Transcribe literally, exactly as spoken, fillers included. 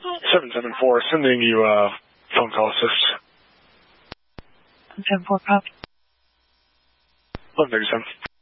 seven seven four, sending you uh, phone call assist. seven four, copy. eleven thirty-seven.